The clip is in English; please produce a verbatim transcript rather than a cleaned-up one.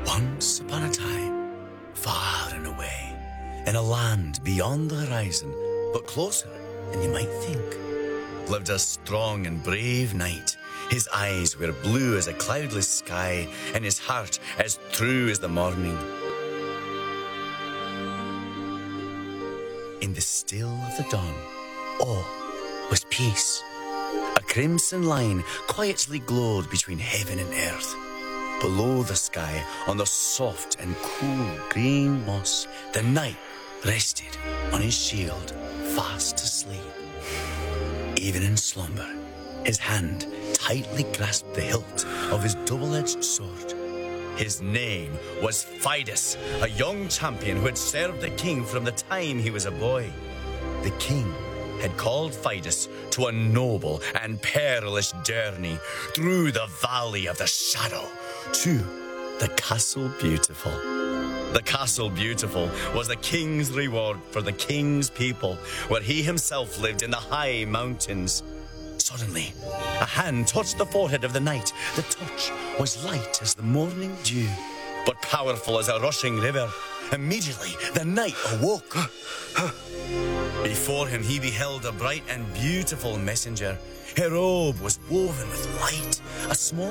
Once upon a time, far and away, in a land beyond the horizon, but closer than you might think, lived a strong and brave knight. His eyes were blue as a cloudless sky, and his heart as true as the morning. In the still of the dawn, all was peace. A crimson line quietly glowed between heaven and earth. Below the sky, on the soft and cool green moss, the knight rested on his shield, fast asleep. Even in slumber, his hand tightly grasped the hilt of his double-edged sword. His name was Fidus, a young champion who had served the king from the time he was a boy. The king had called Fidus to a noble and perilous journey through the Valley of the Shadow to the Castle Beautiful. The Castle Beautiful was the king's reward for the king's people, where he himself lived in the high mountains. Suddenly, a hand touched the forehead of the knight. The touch was light as the morning dew, but powerful as a rushing river. Immediately, the knight awoke. Before him, he beheld a bright and beautiful messenger. Her robe was woven with light. A small